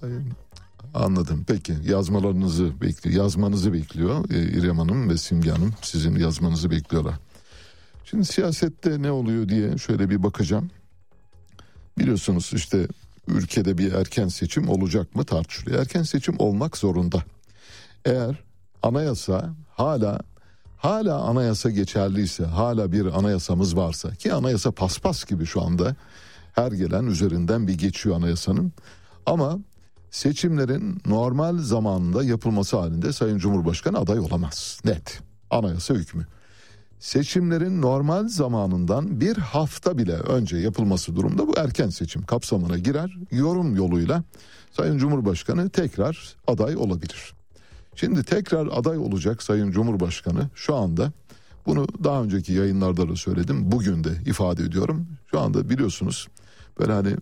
Anladım. Peki yazmanızı bekliyor İrem Hanım ve Simge Hanım, sizin yazmanızı bekliyorlar. Şimdi siyasette ne oluyor diye şöyle bir bakacağım. Biliyorsunuz işte ülkede bir erken seçim olacak mı tartışılıyor. Erken seçim olmak zorunda. Eğer anayasa hala anayasa geçerliyse, hala bir anayasamız varsa, ki anayasa paspas gibi şu anda her gelen üzerinden bir geçiyor anayasanın, ama seçimlerin normal zamanında yapılması halinde Sayın Cumhurbaşkanı aday olamaz. Net. Anayasa hükmü. Seçimlerin normal zamanından bir hafta bile önce yapılması durumda bu erken seçim kapsamına girer. Yorum yoluyla Sayın Cumhurbaşkanı tekrar aday olabilir. Şimdi tekrar aday olacak Sayın Cumhurbaşkanı şu anda, bunu daha önceki yayınlarda da söyledim, bugün de ifade ediyorum. Şu anda biliyorsunuz böyle hani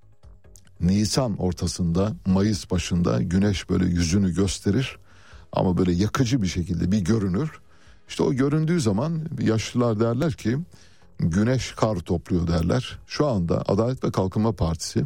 Nisan ortasında, Mayıs başında güneş böyle yüzünü gösterir ama böyle yakıcı bir şekilde bir görünür. İşte o göründüğü zaman yaşlılar derler ki güneş kar topluyor derler. Şu anda Adalet ve Kalkınma Partisi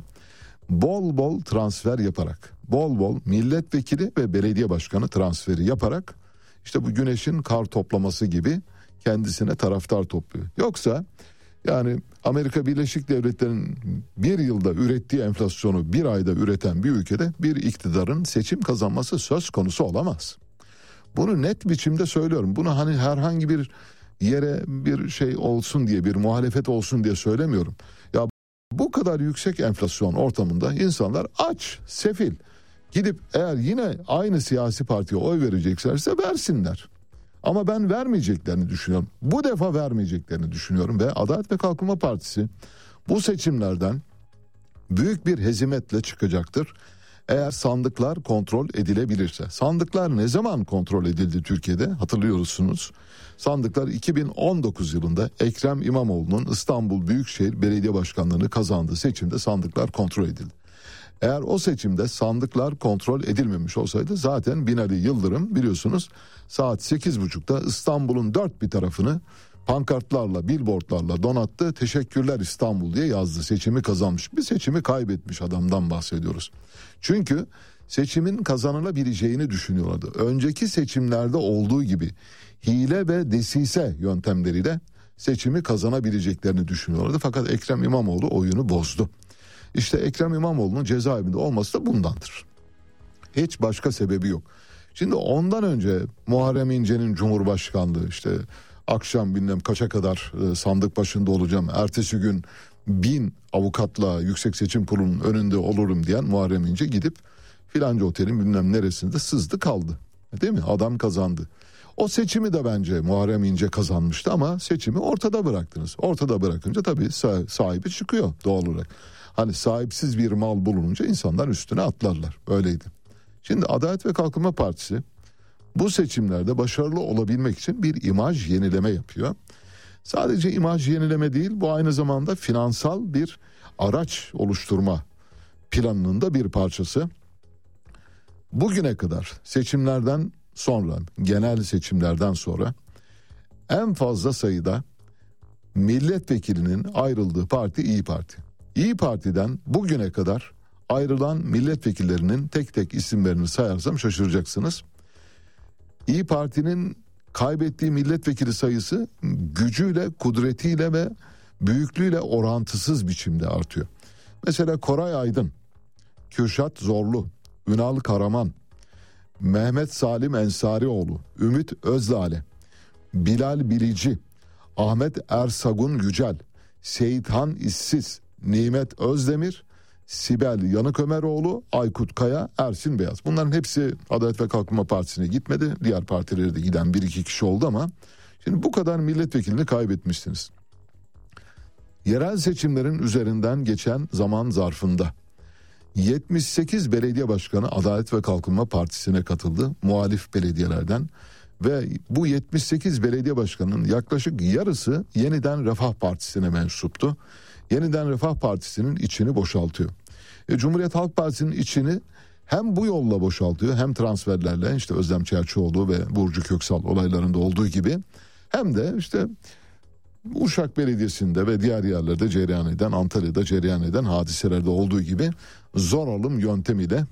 bol bol transfer yaparak, bol bol milletvekili ve belediye başkanı transferi yaparak işte bu güneşin kar toplaması gibi kendisine taraftar topluyor. Yoksa yani Amerika Birleşik Devletleri'nin bir yılda ürettiği enflasyonu bir ayda üreten bir ülkede bir iktidarın seçim kazanması söz konusu olamaz. Bunu net biçimde söylüyorum. Bunu hani herhangi bir yere bir şey olsun diye, bir muhalefet olsun diye söylemiyorum. Ya bu kadar yüksek enflasyon ortamında insanlar aç, sefil. Gidip eğer yine aynı siyasi partiye oy vereceklerse versinler. Ama ben vermeyeceklerini düşünüyorum. Bu defa vermeyeceklerini düşünüyorum ve Adalet ve Kalkınma Partisi bu seçimlerden büyük bir hezimetle çıkacaktır. Eğer sandıklar kontrol edilebilirse. Sandıklar ne zaman kontrol edildi Türkiye'de? Hatırlıyorsunuz. Sandıklar 2019 yılında Ekrem İmamoğlu'nun İstanbul Büyükşehir Belediye Başkanlığı'nı kazandığı seçimde sandıklar kontrol edildi. Eğer o seçimde sandıklar kontrol edilmemiş olsaydı zaten Binali Yıldırım biliyorsunuz saat 8.30'da İstanbul'un dört bir tarafını pankartlarla, billboardlarla donattı. Teşekkürler İstanbul diye yazdı. Seçimi kazanmış. Bir seçimi kaybetmiş adamdan bahsediyoruz. Çünkü seçimin kazanılabileceğini düşünüyorlardı. Önceki seçimlerde olduğu gibi hile ve desise yöntemleriyle seçimi kazanabileceklerini düşünüyorlardı. Fakat Ekrem İmamoğlu oyunu bozdu. İşte Ekrem İmamoğlu'nun cezaevinde olması da bundandır. Hiç başka sebebi yok. Şimdi ondan önce Muharrem İnce'nin Cumhurbaşkanlığı, işte akşam bilmem kaça kadar sandık başında olacağım, ertesi gün 1000 avukatla Yüksek Seçim Kurulu'nun önünde olurum diyen Muharrem İnce gidip filanca otelin bilmem neresinde sızdı kaldı. Değil mi? Adam kazandı. O seçimi de bence Muharrem İnce kazanmıştı ama seçimi ortada bıraktınız. Ortada bırakınca tabii sahibi çıkıyor doğal olarak. Hani sahipsiz bir mal bulununca insanlar üstüne atlarlar. Öyleydi. Şimdi Adalet ve Kalkınma Partisi bu seçimlerde başarılı olabilmek için bir imaj yenileme yapıyor. Sadece imaj yenileme değil, bu aynı zamanda finansal bir araç oluşturma planının da bir parçası. Bugüne kadar seçimlerden sonra, genel seçimlerden sonra en fazla sayıda milletvekilinin ayrıldığı parti İYİ Parti. İYİ Parti'den bugüne kadar ayrılan milletvekillerinin tek tek isimlerini sayarsam şaşıracaksınız. İYİ Parti'nin kaybettiği milletvekili sayısı gücüyle, kudretiyle ve büyüklüğüyle orantısız biçimde artıyor. Mesela Koray Aydın, Kürşat Zorlu, Ünal Karaman, Mehmet Salim Ensarioğlu, Ümit Özdağ'le, Bilal Bilici, Ahmet Ersagun Yücel, Seyithan İşsiz, Nimet Özdemir, Sibel Yanıkömeroğlu, Aykut Kaya, Ersin Beyaz. Bunların hepsi Adalet ve Kalkınma Partisi'ne gitmedi. Diğer partilere de giden bir iki kişi oldu ama şimdi bu kadar milletvekilini kaybetmişsiniz. Yerel seçimlerin üzerinden geçen zaman zarfında 78 belediye başkanı Adalet ve Kalkınma Partisi'ne katıldı muhalif belediyelerden ve bu 78 belediye başkanının yaklaşık yarısı Yeniden Refah Partisi'ne mensuptu. Yeniden Refah Partisi'nin içini boşaltıyor. Cumhuriyet Halk Partisi'nin içini hem bu yolla boşaltıyor, hem transferlerle, işte Özlem Çerçioğlu ve Burcu Köksal olaylarında olduğu gibi, hem de işte Uşak Belediyesi'nde ve diğer yerlerde cereyan eden, Antalya'da cereyan eden hadiselerde olduğu gibi zor alım yöntemiyle